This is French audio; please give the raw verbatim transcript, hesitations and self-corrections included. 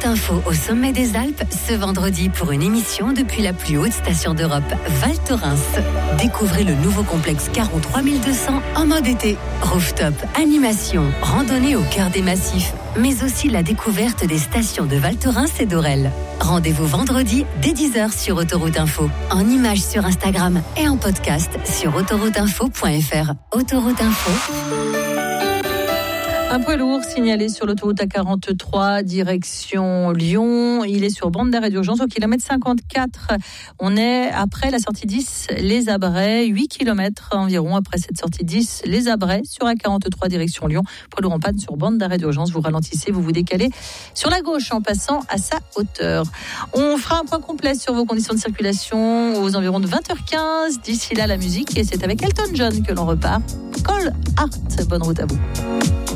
Autoroute Info au sommet des Alpes ce vendredi pour une émission depuis la plus haute station d'Europe, Val Thorens. Découvrez le nouveau complexe Caron trois mille deux cents en mode été. Rooftop, animation, randonnée au cœur des massifs, mais aussi la découverte des stations de Val Thorens et d'Aurel. Rendez-vous vendredi dès dix heures sur Autoroute Info, en images sur Instagram et en podcast sur autoroute info point f r. Autoroute Info. Un poids lourd signalé sur l'autoroute A quarante-trois, direction Lyon. Il est sur bande d'arrêt d'urgence au kilomètre cinquante-quatre. On est après la sortie dix, Les Abrais, huit kilomètres environ après cette sortie dix, Les Abrais, sur A quarante-trois, direction Lyon. Poids lourd en panne sur bande d'arrêt d'urgence. Vous ralentissez, vous vous décalez sur la gauche en passant à sa hauteur. On fera un point complet sur vos conditions de circulation aux environs de vingt heures quinze. D'ici là, la musique, et c'est avec Elton John que l'on repart. Cole Hart, bonne route à vous.